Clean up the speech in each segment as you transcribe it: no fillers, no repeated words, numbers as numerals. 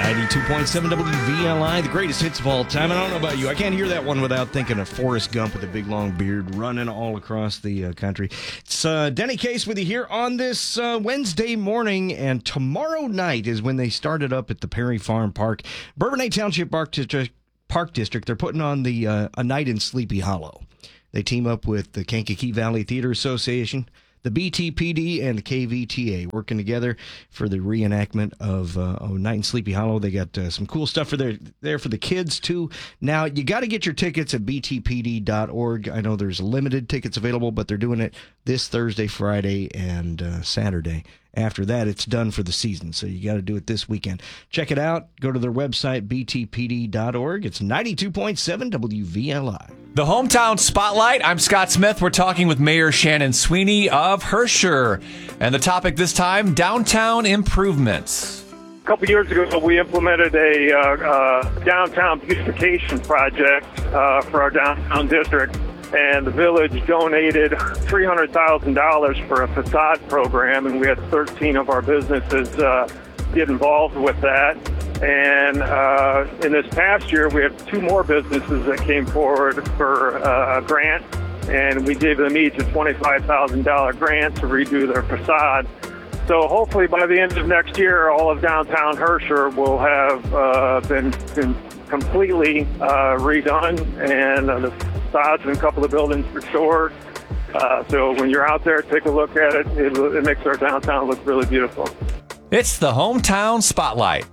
92.7 WVLI, the greatest hits of all time. And I don't know about you, I can't hear that one without thinking of Forrest Gump with a big long beard running all across the country. It's Denny Case with you here on this Wednesday morning, and tomorrow night is when they started up at the Perry Farm Park, Bourbonnais Township Park District. They're putting on the A Night in Sleepy Hollow. They team up with the Kankakee Valley Theater Association, the BTPD, and the KVTA working together for the reenactment of Night in Sleepy Hollow. They got some cool stuff there for the kids, too. Now, you got to get your tickets at btpd.org. I know there's limited tickets available, but they're doing it this Thursday, Friday, and Saturday. After that, it's done for the season, so you got to do it this weekend. Check it out. Go to their website, btpd.org. It's 92.7 WVLI. The Hometown Spotlight. I'm Scott Smith. We're talking with Mayor Shannon Sweeney of Herscher. And the topic this time, downtown improvements. A couple years ago, we implemented a downtown beautification project for our downtown district. And the village donated $300,000 for a facade program, and we had 13 of our businesses get involved with that. And in this past year, we have two more businesses that came forward for a grant, and we gave them each a $25,000 grant to redo their facade. So hopefully by the end of next year, all of downtown Herscher will have been completely redone, and the facades in a couple of buildings restored. So when you're out there, take a look at it. It makes our downtown look really beautiful. It's the Hometown Spotlight.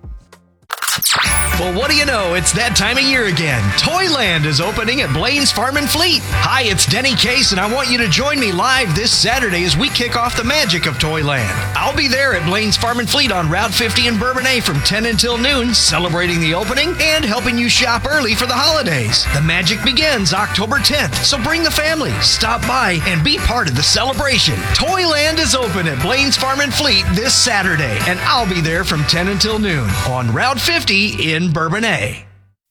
Well, what do you know? It's that time of year again. Toyland is opening at Blaine's Farm and Fleet. Hi, it's Denny Case, and I want you to join me live this Saturday as we kick off the magic of Toyland. I'll be there at Blaine's Farm and Fleet on Route 50 in Bourbonnais from 10 until noon, celebrating the opening and helping you shop early for the holidays. The magic begins October 10th, so bring the family, stop by, and be part of the celebration. Toyland is open at Blaine's Farm and Fleet this Saturday, and I'll be there from 10 until noon on Route 50 in Bourbonnais.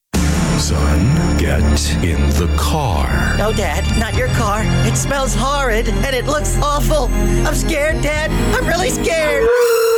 Son, get in the car. No, Dad, not your car. It smells horrid and it looks awful. I'm scared, Dad. I'm really scared.